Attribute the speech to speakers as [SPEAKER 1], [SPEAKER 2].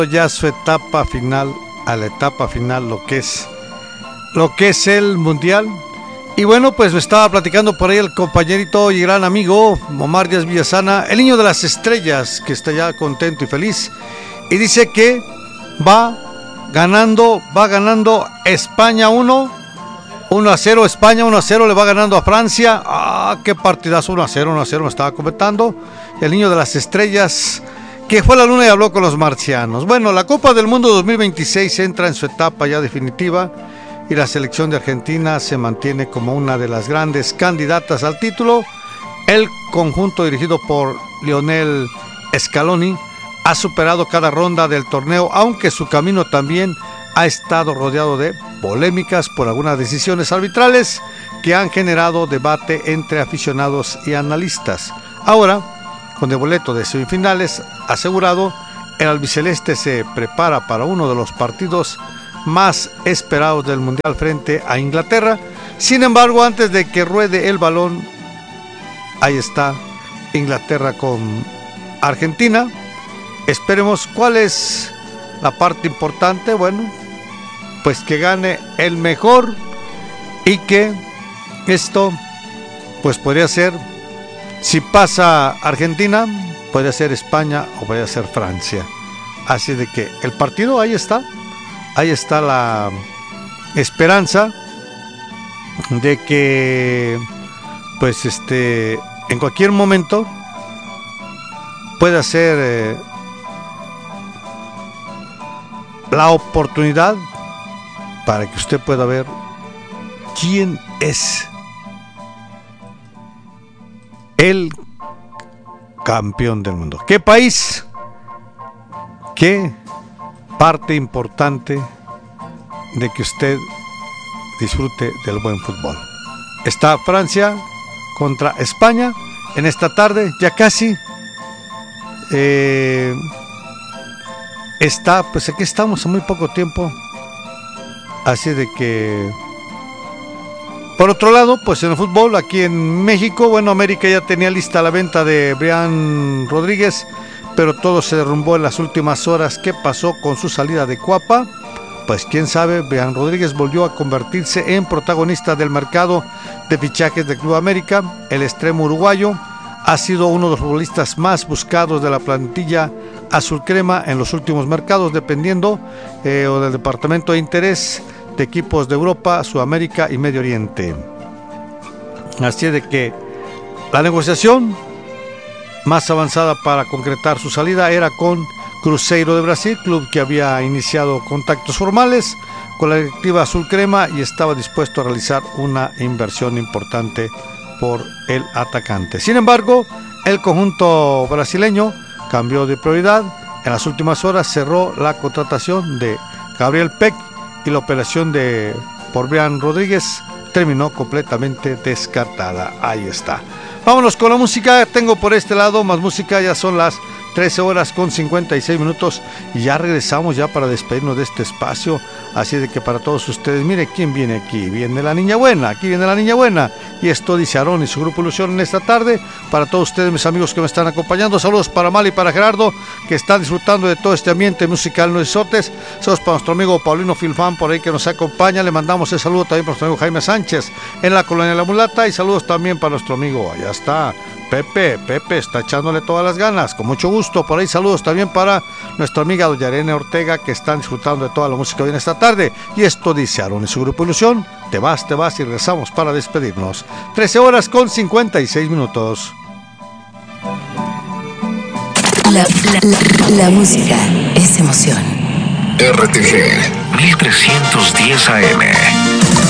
[SPEAKER 1] Ya su etapa final, a la etapa final, lo que es el Mundial. Y bueno, pues me estaba platicando por ahí el compañerito y gran amigo Omar Díaz Villasana, el niño de las estrellas, que está ya contento y feliz, y dice que va ganando España 1-0, España 1-0, le va ganando a Francia. Qué partidazo, 1-0, me estaba comentando el niño de las estrellas, que fue a la luna y habló con los marcianos. Bueno, la Copa del Mundo 2026 entra en su etapa ya definitiva y la selección de Argentina se mantiene como una de las grandes candidatas al título. El conjunto dirigido por Lionel Scaloni ha superado cada ronda del torneo, aunque su camino también ha estado rodeado de polémicas por algunas decisiones arbitrales que han generado debate entre aficionados y analistas. Ahora, con el boleto de semifinales asegurado, el albiceleste se prepara para uno de los partidos más esperados del Mundial frente a Inglaterra. Sin embargo, antes de que ruede el balón, ahí está Inglaterra con Argentina. Esperemos. ¿Cuál es la parte importante? Bueno, pues que gane el mejor, y que esto pues podría ser, si pasa Argentina, podría ser España o podría ser Francia. Así de que el partido ahí está la esperanza de que pues en cualquier momento pueda ser la oportunidad para que usted pueda ver quién es el campeón del mundo. ¿Qué país? ¿Qué parte importante de que usted disfrute del buen fútbol? Está Francia contra España en esta tarde, ya casi. Pues aquí estamos a muy poco tiempo. Así de que, por otro lado, pues en el fútbol, aquí en México, bueno, América ya tenía lista la venta de Brian Rodríguez, pero todo se derrumbó en las últimas horas. ¿Qué pasó con su salida de Cuapa? Pues quién sabe. Brian Rodríguez volvió a convertirse en protagonista del mercado de fichajes del Club América. El extremo uruguayo ha sido uno de los futbolistas más buscados de la plantilla azul crema en los últimos mercados, dependiendo o del departamento de interés de equipos de Europa, Sudamérica y Medio Oriente. Así de que la negociación más avanzada para concretar su salida era con Cruzeiro de Brasil, club que había iniciado contactos formales con la directiva azul crema y estaba dispuesto a realizar una inversión importante por el atacante. Sin embargo, el conjunto brasileño cambió de prioridad. En las últimas horas cerró la contratación de Gabriel Peck y la operación por Brian Rodríguez terminó completamente descartada. Ahí está. Vámonos con la música. Tengo por este lado más música. Ya son las 13:56 y ya regresamos ya para despedirnos de este espacio. Así de que para todos ustedes, mire quién viene aquí. Viene la niña buena, aquí viene la niña buena. Y esto dice Aarón y su grupo Ilusión en esta tarde. Para todos ustedes, mis amigos que me están acompañando, saludos para Mali y para Gerardo, que están disfrutando de todo este ambiente musical no sotes. Saludos para nuestro amigo Paulino Filfán por ahí que nos acompaña. Le mandamos el saludo también para nuestro amigo Jaime Sánchez en la colonia La Mulata. Y saludos también para nuestro amigo, allá está, Pepe está echándole todas las ganas, con mucho gusto. Por ahí saludos también para nuestra amiga doña Irene Ortega, que están disfrutando de toda la música hoy en esta tarde. Y esto dice Aarón y su grupo Ilusión. Te vas y regresamos para despedirnos. 13:56.
[SPEAKER 2] La música es emoción.
[SPEAKER 3] RTG 1310 AM.